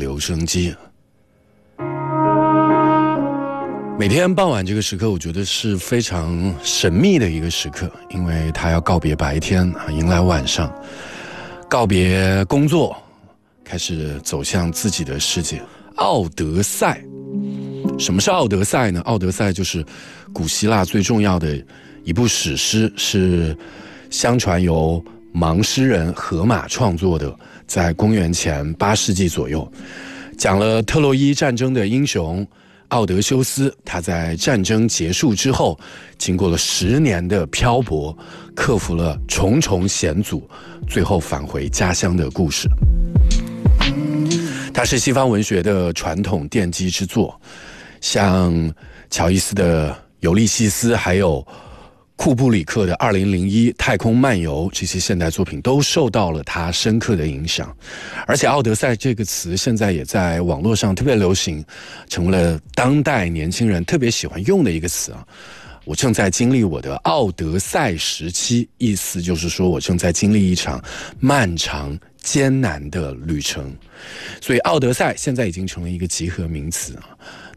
留声机。每天傍晚这个时刻，我觉得是非常神秘的一个时刻，因为它要告别白天迎来晚上，告别工作，开始走向自己的世界。奥德赛，什么是奥德赛呢？奥德赛就是古希腊最重要的一部史诗，是相传由盲诗人荷马创作的，在公元前8世纪左右，讲了特洛伊战争的英雄奥德修斯，他在战争结束之后，经过了10年的漂泊，克服了重重险阻，最后返回家乡的故事。它是西方文学的传统奠基之作，像乔伊斯的《尤利西斯》，还有库布里克的2001太空漫游，这些现代作品都受到了他深刻的影响。而且奥德赛这个词现在也在网络上特别流行，成为了当代年轻人特别喜欢用的一个词啊。我正在经历我的奥德赛时期，意思就是说我正在经历一场漫长艰难的旅程。所以奥德赛现在已经成了一个集合名词啊。